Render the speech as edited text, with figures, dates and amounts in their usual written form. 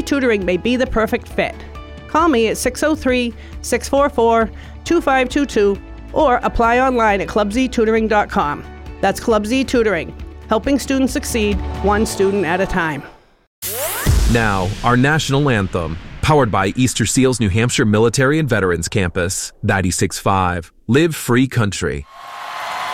Tutoring may be the perfect fit. Call me at 603-644-2522 or apply online at clubztutoring.com. That's Club Z Tutoring, helping students succeed one student at a time. Now, our national anthem, powered by Easter Seals New Hampshire Military and Veterans Campus, 96.5. Live Free Country.